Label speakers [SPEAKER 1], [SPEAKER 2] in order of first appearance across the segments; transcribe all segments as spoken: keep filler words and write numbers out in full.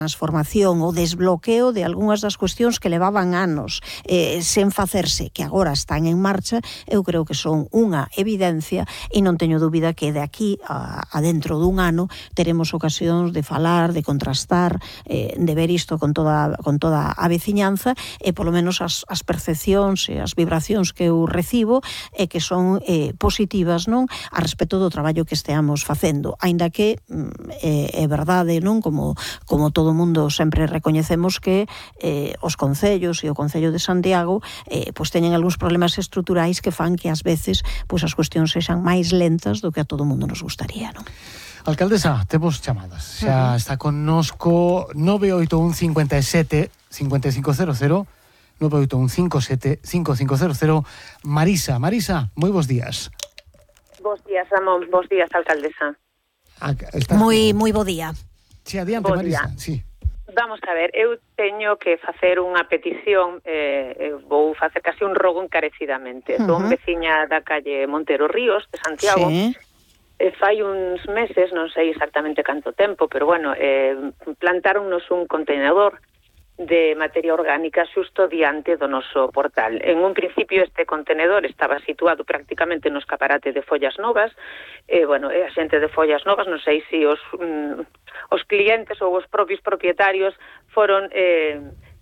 [SPEAKER 1] transformación, o desbloqueo de algunhas das cuestións que levaban anos eh, sen facerse, que agora están en marcha, eu creo que son unha evidencia e non teño dúbida que de aquí a, a dentro dun ano teremos ocasións de falar, de contrastar, eh, de ver isto con toda, con toda a veciñanza e polo menos as, as percepcións e as vibracións que eu recibo e que son eh, positivas, non, a respecto do traballo que esteamos facendo, aínda que eh, é verdade, non, como, como todo o mundo sempre recoñecemos que eh, os concellos e o Concello de Santiago eh, pois teñen algúns problemas estruturais que fan que ás veces pois as cuestións sexan máis lentas do que a todo o mundo nos gustaría, non?
[SPEAKER 2] Alcaldesa, temos chamadas. Xa uh-huh. está connosco nove oito un cinco sete cinco cinco cero cero, nove oito un cinco sete cinco cinco cero cero. Marisa, Marisa, moi bons días.
[SPEAKER 3] Bos días, Ramón, bos días, alcaldesa.
[SPEAKER 1] Moi moi bo día.
[SPEAKER 2] Si, adiante, bo Marisa, día. Sí.
[SPEAKER 3] Vamos a ver, eu teño que facer unha petición, eh, vou facer casi un rogo encarecidamente. Uh-huh. Son veciña da calle Montero Ríos, de Santiago. Sí. Eh, fai uns meses, non sei exactamente canto tempo, pero bueno, eh, plantáronnos un contenedor de materia orgánica xusto diante do noso portal. En un principio este contenedor estaba situado prácticamente no escaparate de Follas Novas, e, bueno, a xente de Follas Novas, non sei se os, mm, os clientes ou os propios propietarios foron eh,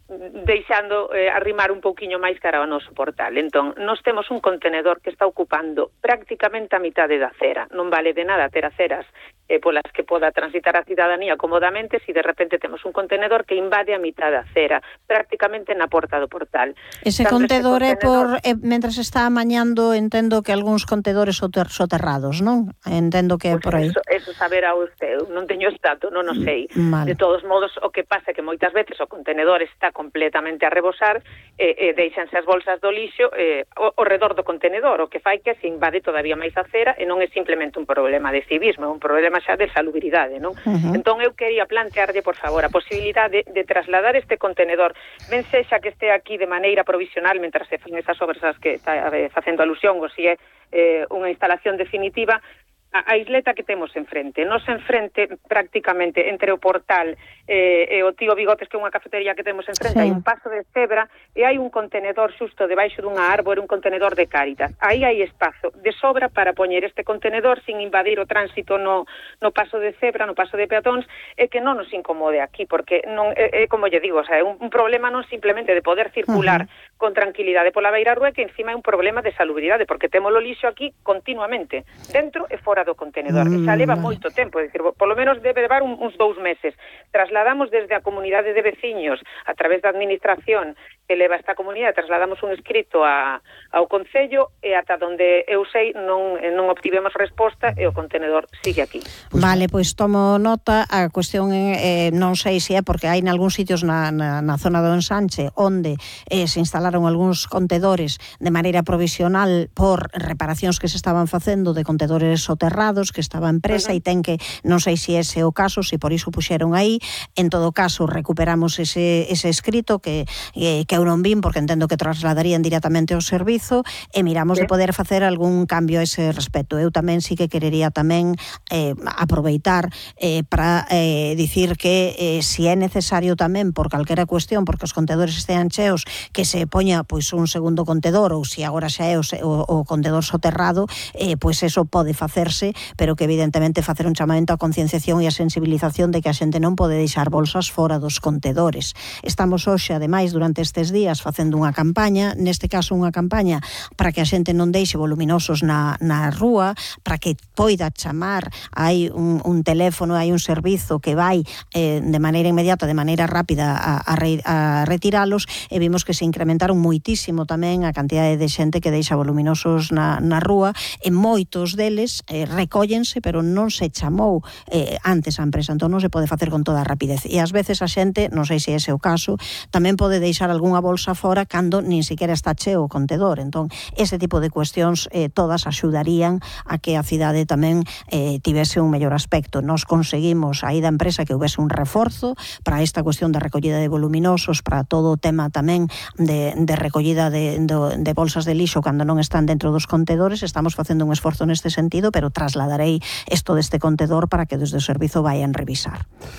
[SPEAKER 3] deixando eh, arrimar un pouquiño máis cara ao noso portal. Entón, nós temos un contenedor que está ocupando prácticamente a mitade da acera. Non vale de nada ter aceras eh, polas que poda transitar a cidadanía comodamente se de repente temos un contenedor que invade a mitad da acera, prácticamente na porta do portal.
[SPEAKER 1] Ese Tanto contenedor é por, eh, mentre se está amañando, entendo que algúns contedores soter, soterrados, non? Entendo que é
[SPEAKER 3] pues
[SPEAKER 1] por aí.
[SPEAKER 3] Eso, eso saberá usted, non teño dato, non o sei.
[SPEAKER 1] Vale.
[SPEAKER 3] De todos modos, o que pasa é que moitas veces o contenedor está completamente a rebosar e, e deixanse as bolsas do lixo eh, ao, ao redor do contenedor, o que fai que se invade todavía máis a acera e non é simplemente un problema de civismo, é un problema xa de salubridade, non? Uh-huh. Entón eu quería plantearlle, por favor, a posibilidade de, de trasladar este contenedor, ben sexa que este aquí de maneira provisional mentras se fan esas obras as que está eh, facendo alusión, ou se é eh, unha instalación definitiva, a, a isleta que temos enfrente. Nos enfrente, prácticamente, entre o portal eh, e o Tío Bigotes, que é unha cafetería que temos enfrente, sí. Hai un paso de cebra e hai un contenedor xusto debaixo dunha árbore, un contenedor de Cáritas. Aí hai espazo de sobra para poñer este contenedor sin invadir o tránsito no, no paso de cebra, no paso de peatóns, e que non nos incomode aquí, porque non é, é como lle digo, o sea, é un, un problema non simplemente de poder circular uh-huh. con tranquilidade pola beira rúa, que encima é un problema de salubridade, porque temos o lixo aquí continuamente, dentro e fora do contenedor, mm, que xa leva moito tempo, é dicir, polo menos debe levar un, uns dous meses. Trasladamos desde a comunidade de veciños, a través da administración que leva esta comunidade, trasladamos un escrito a, ao Concello e ata donde eu sei non, non obtivemos resposta e o contenedor sigue aquí.
[SPEAKER 1] Vale, pois tomo nota. A cuestión eh, non sei se é porque hai nalgúns sitios na, na, na zona do Ensanche onde eh, se instalaron algúns contedores de maneira provisional por reparacións que se estaban facendo de contedores soterrados que estaba en presa, uh-huh. e ten que, non sei se ese é o caso, se por iso puxeron aí. En todo caso, recuperamos ese, ese escrito que, eh, que eu non vin, porque entendo que trasladarían directamente ao servizo, e miramos sí. de poder facer algún cambio a ese respecto. Eu tamén sí que querería tamén eh, aproveitar eh, para eh, dicir que eh, si é necesario tamén por calquera cuestión, porque os contedores estean cheos, que se poña pois un segundo contedor, ou se agora xa é o, o, o contedor soterrado, eh, pois eso pode facerse, pero que evidentemente facer un chamamento á concienciación e a sensibilización de que a xente non pode deixar bolsas fora dos contedores. Estamos hoxe, ademais, durante estes días facendo unha campaña, neste caso unha campaña para que a xente non deixe voluminosos na, na rúa, para que poida chamar, hai un, un teléfono, hai un servizo que vai eh, de maneira inmediata, de maneira rápida a, a, re, a retiralos, e vimos que se incrementaron moitísimo tamén a cantidade de xente que deixa voluminosos na, na rúa, e moitos deles eh, recóllense, pero non se chamou eh, antes a empresa, entón non se pode facer con toda a rapidez, e ás veces a xente, non sei se ese é o caso, tamén pode deixar algunha bolsa fora cando nin siquiera está cheo o contenedor. Entón, ese tipo de cuestións eh, todas axudarían a que a cidade tamén eh, tivese un mellor aspecto. Nos conseguimos aí da empresa que houvese un reforzo para esta cuestión da recollida de voluminosos, para todo o tema tamén de, de recollida de, de, de bolsas de lixo cando non están dentro dos contedores. Estamos facendo un esforzo neste sentido, pero trasladarei isto deste contedor para que desde o servizo vayan revisar.
[SPEAKER 2] Pois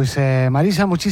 [SPEAKER 2] Pois, eh, Marisa, muchísimas